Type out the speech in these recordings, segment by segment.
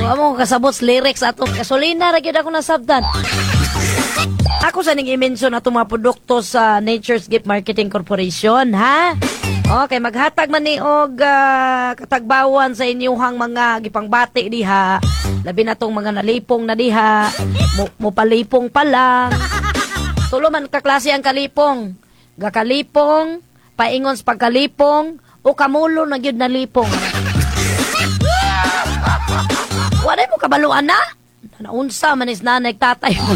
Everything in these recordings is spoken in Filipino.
Wa mo kasabot lyrics ato. Gasolina ra gyud ako nasabtan. Ako sa ning i-mention ato mga produkto sa Nature's Gift Marketing Corporation, ha? Okay, maghatag man ni og katagbawan sa inyong mga gipangbati diha. Labi na tong mga nalipong na diha. Mo palipong pa lang. Tulo man ka klase ang kalipong. Gakalipong, paingon sa pagkalipong, o kamulo na gyud nalipong. Wala mo kabaluan na? Naunsa man is nanay tatay mo.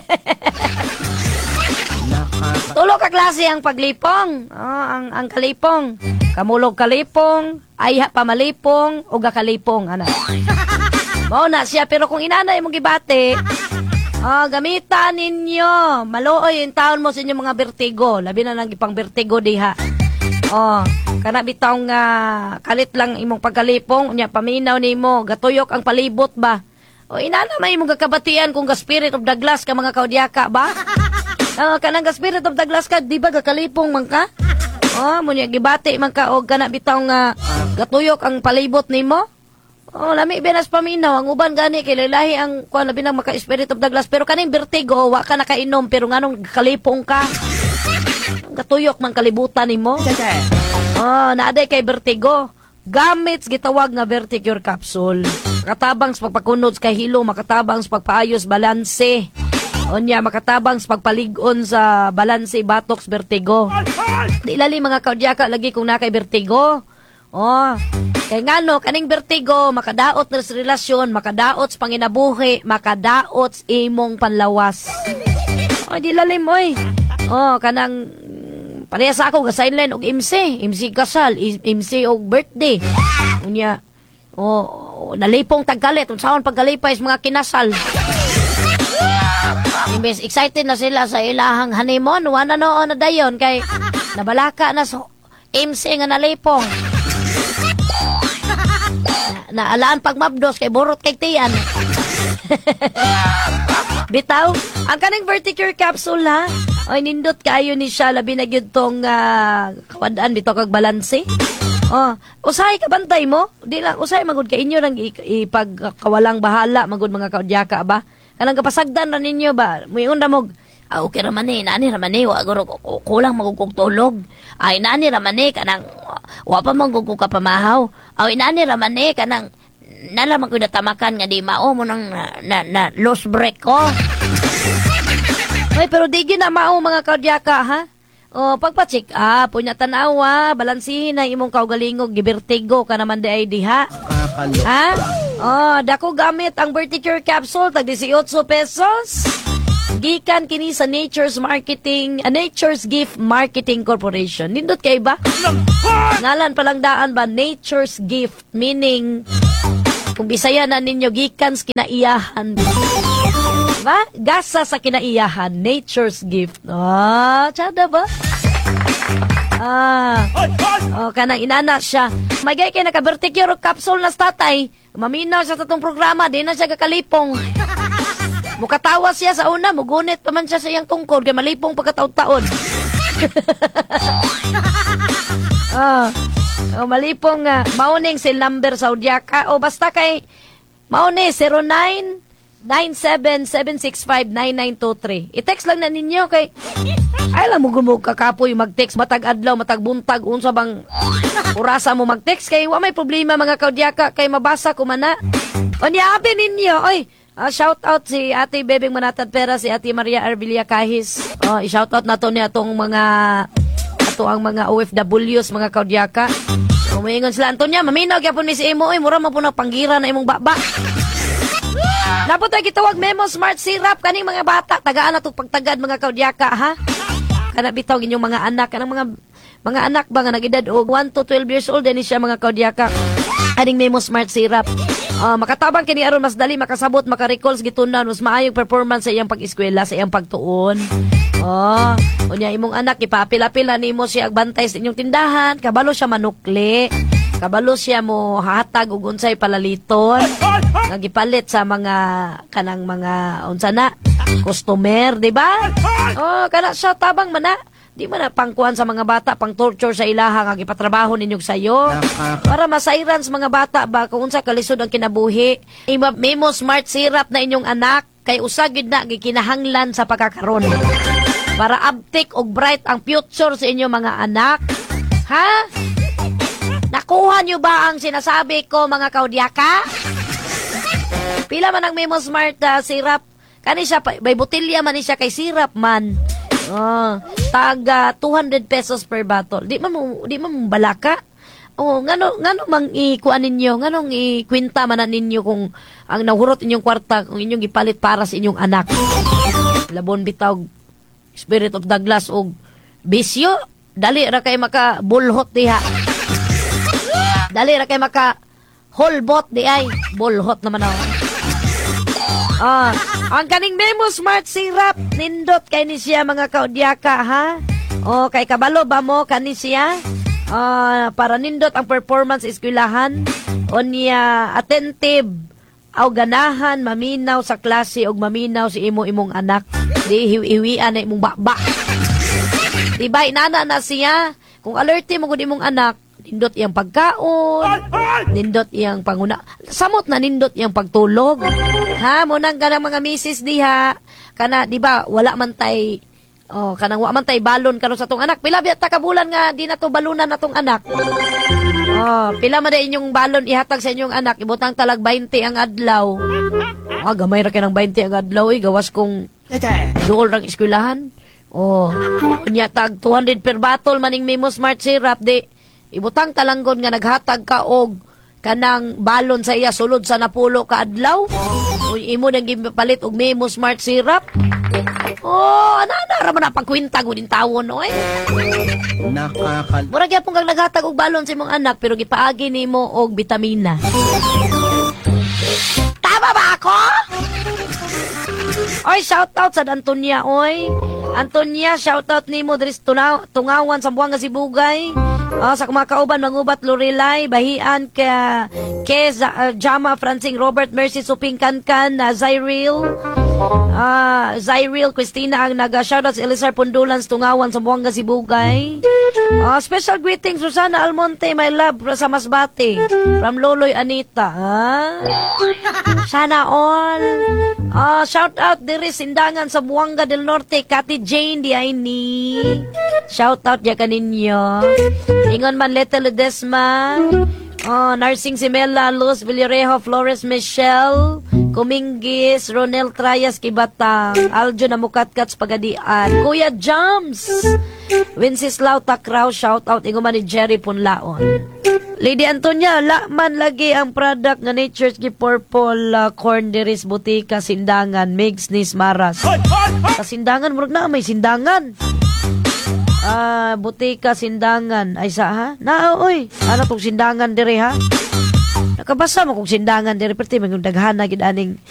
Tulo ka klase ang paglipong. Ang kalipong. Kamulog kalipong, ayha pamalipong, o gakalipong. Ano? Mao na siya, pero kung inanay mong gibate, gamitan ninyo. Maluoy yung taon mo sa inyong mga vertigo. Labi na lang ipang vertigo diha. Kana bitong kalit lang imong pagkalipong, unya paminaw nimo, gatuyok ang palibot ba? O inana may imong kakabatian kung ga-spirit of the glass ka mga kaudyaka ba? Kanang ga-spirit of the glass ka, di ba gakalipong man ka? Munya gibati man ka og kana bitong gatuyok ang palibot nimo. Lami benas paminaw ang uban gani kay lahi ang kuan labi nang maka-spirit of the glass, pero kaning vertigo wa ka nakainom pero nganong kalipong ka. Gatuyok man kalibutan nimo. Naaday kay vertigo. Gamit gitawag nga Verticure capsule. Makatabang sa pagpakunod sa kahilo, makatabang sa pagpaayos balanse. Onya makatabang sa pagpalig-on sa balanse batox vertigo. Di lali mga kaudyaka lagi kung na kay vertigo. Kay ngano kaning vertigo makadaot na sa relasyon, makadaot sa panginabuhi, makadaot sa imong panlawas. Di lalim oy. Kanang pareha sa ako, ga-sideline og MC kasal, MC og birthday. Unya, nalipong tagkalit, unsaon pagkalipay sa mga kinasal. Imbes, excited na sila sa ilahang honeymoon, wala noon na dayon, kay nabalaka na sa MC nga nalipong. Naalaan pag mabdos, kay burot kay tiyan. Bitaw, ang kaning Verticure capsule ha, nindot kayo ni siya, labi na yun tong kawadaan, bitaw kag balanse. Usahay ka bantay mo, di lang, usahay magud ka inyo nang ipagkawalang bahala, magud mga kaudyaka ba? Kanang kapasagdan na ninyo ba, muyon na mog, okay raman nani raman waguro kulang magugkog tulog. Ay, nani raman kanang, wapa magugkog ka pamahaw. Ay, nani raman kanang, nalaman ko natamakan nga di mao mo nang na lost break ko. Ay, pero di na mao mga kaudyaka ha. Pagpa-check up, punya tanawa, balansihin na imong kaugalingog, gibertigo ka naman di ay diha. Ha? Dako gamit ang Verticure capsule, tag 18 pesos. Gikan kini sa Nature's Gift Marketing Corporation. Nindot kay ba? Ngalan palang daan ba? Nature's Gift, meaning kung bisaya na ninyo, gikan sa kinaiyahan. Ba? Gasa sa kinaiyahan. Nature's Gift. Tsada ba? Kanang inana siya. Magay kay naka-Verticure capsule na sa tatay. Maminaw sa tatong programa. Di na siya kakalipong. Mukatawa siya sa una. Mugunit pa man siya sa iyang tungkod. Kaya malipong pagkataon-taon. Malipong mauning sil number sa udyaka. Basta kay mauni 0997-765-9923. I-text lang na ninyo kay ay lang mo gumug kakapoy mag-text matag adlaw matag buntag unsa bang orasa mo mag-text kay wa may problema mga kaudyaka kay mabasa ko man na. Unya abi ninyo oy. Shout out si Ate Bebeng Manatad Pera, si Ate Maria Arbilia Kahis. I-shout out nato niya atong ang mga OFWs mga kaudyaka. Umingon sila Antonia, maminaw gyapon mi si imo mura man po na panggira na imong baba. Napot ay gitawag Memo Smart Syrup kaning mga bata tagaan nato pagtagad mga kaudyaka ha. Kana bitaw inyong mga anak kanang mga anak ba nga nag-edad og 1 to 12 years old din siya mga kaudyaka. Aning Memo Smart Syrup. Makatabang kini aron mas dali makasabot maka-recalls gitunan mas maayong performance sa iyang pag-eskwela sa iyang pagtuon. Unya imong anak ipapil-apil na nimo siya agbantay sa inyong tindahan, kabalo siya manukli. Kabalo siya mo hatag og unsay palaliton. Nagipalit sa mga kanang mga unsa na customer, di ba? Kana siya tabang man na. Di man na pangkuhan sa mga bata, pang torture sa ilaha nga gipatrabaho ninyong sayo. Para masairan sa mga bata ba kung unsa kalisod ang kinabuhi. Memo smart syrup na inyong anak kay usagid na gikinahanglan sa pagkakaron. Para uptick og bright ang future sa inyong mga anak. Ha? Nakuha nyo ba ang sinasabi ko, mga kaudyaka? Pila man ang Memo Smart syrup? Kani siya, may botilya man siya kay syrup man. Taga 200 pesos per bottle. Di man balaka. Ngano mang ikuan ninyo, nganong ikwenta man ninyo kung ang nahurot inyong kwarta, kung inyong ipalit para sa inyong anak. Labon bitaw, Spirit of Douglas og bisyo. Dali ra kay maka bulhot diha. Dali ra kay maka holbot di ay. Bulhot naman ako. Ang kaning Memo Smart Syrup, nindot kay ni siya mga kaudyaka, ha? Kay kabalo ba mo kani siya? Para nindot ang performance eskwelahan, niya attentive, aw ganahan, maminaw sa klase, og maminaw si imong anak. Di hiwi-hiwian na imong baba. Diba, inana na siya? Kung alerte mo gud imong anak, nindot iyang pagkaon, nindot iyang panguna, samot na nindot iyang pagtulog. Ha, munang kanang mga misis diha, kana, di ba, wala man tay, kanang wala man tay balon karon sa tong anak. Pila biya ta kabulan nga, di na to balunan na tong anak. Pila man na inyong balon ihatag sa inyong anak, ibutang talag 20 ang adlaw. Gamay ra kay ng 20 ang adlaw, gawas kong dool rang eskwelahan. Unya tag 200 per bottle maning Memo Smart Syrup, di ibutang talanggon nga naghatag ka og kanang balon sa iya sulod sa napulo ka adlaw. Imo nang gipalit og Memo Smart Syrup. Ana ra man na pagkwenta gud in tawon oy. Mura gyapon kang naghatag og balon sa imong anak pero gipaagi nimo og bitamina. Tama ba ako? Oy, shout out sa Antonia, oy. Antonia, shout out nimo diri sa Tungawan sa Buanga Sibugay. Sa kumakauban mangubat Lorelai, bahian ke Jama Francing Robert Mercy Suping Kankan, Zyril Christina ang naga-shoutout sa Elizar Pundulan sa Tungawan sa Buanga Sibugay. Special greetings Susana Almonte, my love sa Masbate from Loloy Anita. Sana all. Shout out diri sindangan sa Buanga del Norte, Kati Jane di ay ni. Shout out ya kaninyo. Ingon man Little Ledesma. Narsing Simela, Luz Villarejo, Flores Michelle, Kumingis, Ronel Trayas Kibatang, Aljo Namukatkat Pagadian, Kuya Jams, Wenceslao Takraw, shout out ingon man ni Jerry Punlaon. Lady Antonia, man lagi ang product nga Nature's Purple Corn Deris Butika Sindangan, Migs Nis Maras. Sa Sindangan, murag na may Sindangan. Butika Sindangan. Ay sa ha? Oy. Ano tong Sindangan dire ha? Nakabasa mo kung Sindangan dire perti maging daghana gid aning